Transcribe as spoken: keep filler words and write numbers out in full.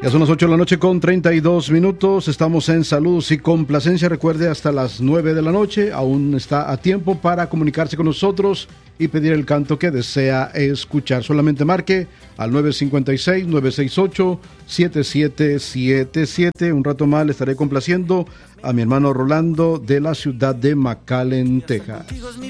Ya son las ocho de la noche con treinta y dos minutos. Estamos en Saludos y Complacencia. Recuerde, hasta las nueve de la noche. Aún está a tiempo para comunicarse con nosotros y pedir el canto que desea escuchar. Solamente marque al nueve cinco seis, nueve seis ocho, siete siete siete siete. Un rato más le estaré complaciendo a mi hermano Rolando de la ciudad de McAllen, Texas.